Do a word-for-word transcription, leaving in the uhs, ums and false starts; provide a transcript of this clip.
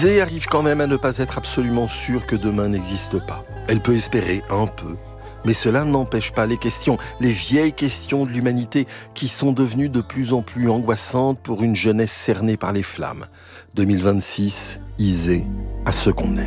Isée arrive quand même à ne pas être absolument sûre que demain n'existe pas. Elle peut espérer un peu, mais cela n'empêche pas les questions, les vieilles questions de l'humanité qui sont devenues de plus en plus angoissantes pour une jeunesse cernée par les flammes. deux mille vingt-six, Isée, à ceux qu'on aime.